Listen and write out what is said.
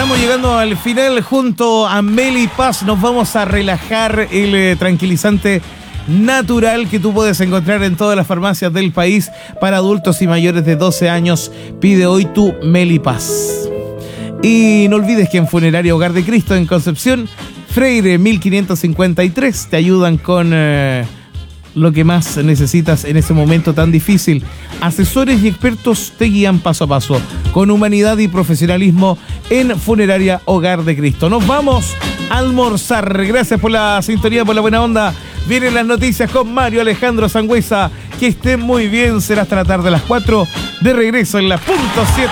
Estamos llegando al final junto a Melipaz. Nos vamos a relajar el tranquilizante natural que tú puedes encontrar en todas las farmacias del país para adultos y mayores de 12 años. Pide hoy tu Melipaz. Y no olvides que en Funeraria Hogar de Cristo en Concepción, Freire 1553, te ayudan con lo que más necesitas en ese momento tan difícil. Asesores y expertos te guían paso a paso, con humanidad y profesionalismo en Funeraria Hogar de Cristo. Nos vamos a almorzar. Gracias por la sintonía, por la buena onda. Vienen las noticias con Mario Alejandro Sangüesa. Que estén muy bien. Será hasta la tarde a las 4. De regreso en la .7.